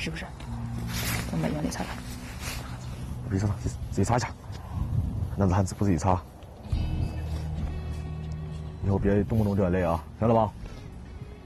是不是？我们用力擦擦。 别擦，自己擦一下。男子汉子不自己擦，以后别动不动就眼泪啊，听到了吗？